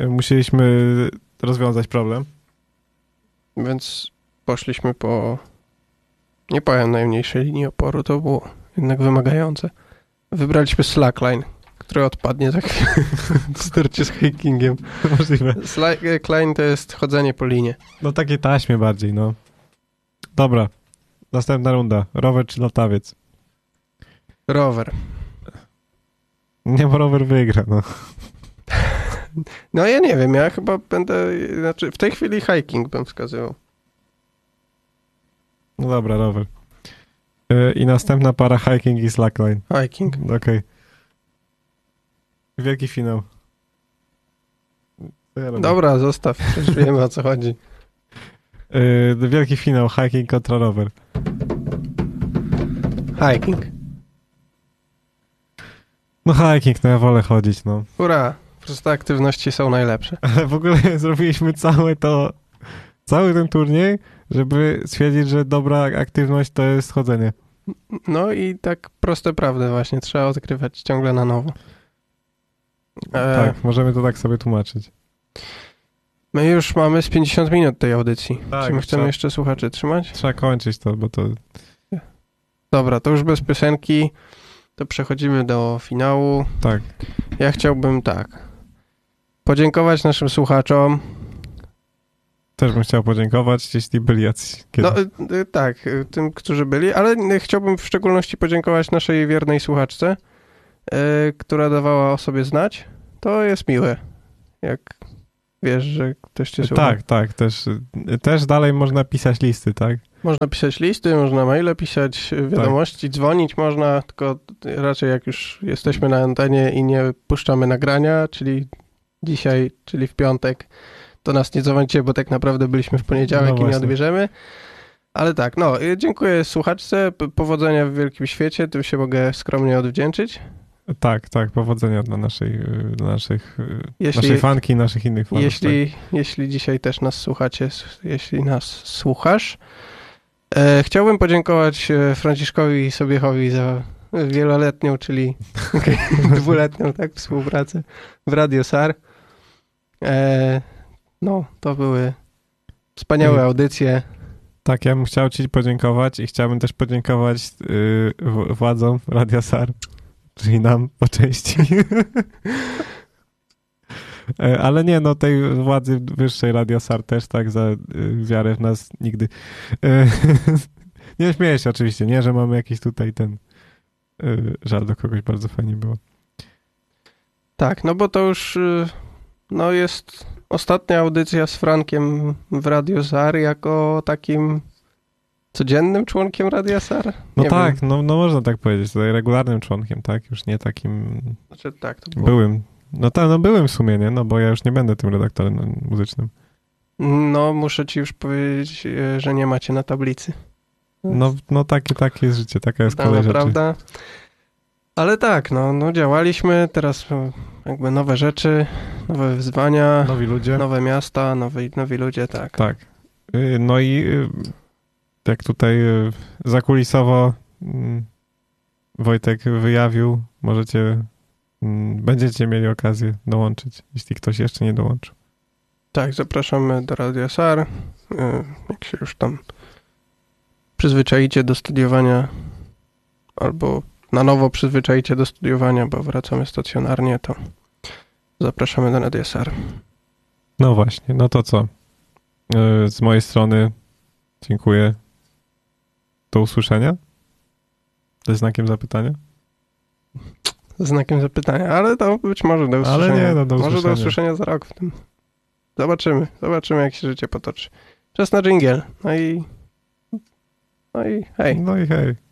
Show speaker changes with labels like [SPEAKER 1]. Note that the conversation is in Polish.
[SPEAKER 1] musieliśmy rozwiązać problem.
[SPEAKER 2] Więc poszliśmy nie powiem najmniejszej linii oporu, to było jednak wymagające. Wybraliśmy slackline, który odpadnie tak w starcie z hikingiem.
[SPEAKER 1] Możliwe.
[SPEAKER 2] Slackline to jest chodzenie po linie.
[SPEAKER 1] No takie taśmie bardziej, no. Dobra. Następna runda. Rower czy latawiec?
[SPEAKER 2] Rower.
[SPEAKER 1] Nie, bo rower wygra, no.
[SPEAKER 2] No ja nie wiem, ja chyba w tej chwili hiking bym wskazywał.
[SPEAKER 1] No dobra, rower. I następna para hiking i slackline.
[SPEAKER 2] Hiking.
[SPEAKER 1] Okej. Wielki finał.
[SPEAKER 2] Dobra, zostaw, już wiemy o co chodzi.
[SPEAKER 1] Wielki finał, hiking kontra rower.
[SPEAKER 2] Hiking.
[SPEAKER 1] No hiking, no ja wolę chodzić, no.
[SPEAKER 2] Hurra, proste aktywności są najlepsze.
[SPEAKER 1] Ale w ogóle zrobiliśmy cały ten turniej, żeby stwierdzić, że dobra aktywność to jest chodzenie.
[SPEAKER 2] No i tak proste prawdy właśnie, trzeba odkrywać ciągle na nowo.
[SPEAKER 1] Tak, możemy to tak sobie tłumaczyć.
[SPEAKER 2] My już mamy z 50 minut tej audycji.
[SPEAKER 1] Tak,
[SPEAKER 2] Czy my chcemy jeszcze słuchaczy trzymać?
[SPEAKER 1] Trzeba kończyć to, bo to...
[SPEAKER 2] Dobra, to już bez piosenki, to przechodzimy do finału.
[SPEAKER 1] Tak.
[SPEAKER 2] Ja chciałbym podziękować naszym słuchaczom.
[SPEAKER 1] Też bym chciał podziękować, jeśli byli jacyś kiedyś.
[SPEAKER 2] No tak, tym, którzy byli, ale chciałbym w szczególności podziękować naszej wiernej słuchaczce, która dawała o sobie znać. To jest miłe, jak wiesz, że ktoś cię słucha.
[SPEAKER 1] Tak, też dalej można pisać listy, tak?
[SPEAKER 2] Można pisać listy, można maile pisać, wiadomości, dzwonić można, tylko raczej jak już jesteśmy na antenie i nie puszczamy nagrania, czyli dzisiaj, czyli w piątek, to nas nie dzwońcie, bo tak naprawdę byliśmy w poniedziałek i nie odbierzemy. Ale tak, dziękuję słuchaczce, powodzenia w wielkim świecie, tym się mogę skromnie odwdzięczyć.
[SPEAKER 1] Tak, powodzenia dla naszej fanki i naszych innych fanów.
[SPEAKER 2] Jeśli dzisiaj też nas słuchacie, jeśli nas słuchasz, chciałbym podziękować Franciszkowi Sobiechowi za wieloletnią, czyli dwuletnią współpracę w Radio SAR. To były wspaniałe audycje. Tak,
[SPEAKER 1] ja bym chciał ci podziękować i chciałbym też podziękować władzom Radia SAR, czyli nam po części. Ale nie, tej władzy wyższej Radia SAR też za wiarę w nas nigdy. Nie śmieję się oczywiście, nie, że mamy jakiś tutaj żal do kogoś, bardzo fajnie było. Tak, bo to już jest ostatnia audycja z Frankiem w Radio SAR jako takim codziennym członkiem Radia SAR? Nie wiem. No można tak powiedzieć, tutaj regularnym członkiem, tak? Już nie takim... Znaczy tak, to było. Byłym. Byłem w sumie, nie? Bo ja już nie będę tym redaktorem muzycznym. Muszę ci już powiedzieć, że nie macie na tablicy. Takie jest życie, taka jest kolej rzeczy. Prawda. Ale tak, działaliśmy, teraz jakby nowe rzeczy, nowe wyzwania, nowi ludzie, nowe miasta, nowi ludzie, tak. Tak. I jak tutaj zakulisowo Wojtek wyjawił, będziecie mieli okazję dołączyć, jeśli ktoś jeszcze nie dołączył. Tak, zapraszamy do Radia SAR, jak się już tam przyzwyczaicie do studiowania albo na nowo przyzwyczaicie do studiowania, bo wracamy stacjonarnie, to zapraszamy do Radia SAR. No właśnie, to co? Z mojej strony dziękuję. Do usłyszenia? Ze znakiem zapytania? Ze znakiem zapytania, ale to być może do usłyszenia. Ale nie, do usłyszenia. Może do usłyszenia za rok w tym. Zobaczymy jak się życie potoczy. Czas na dżingiel. No i hej.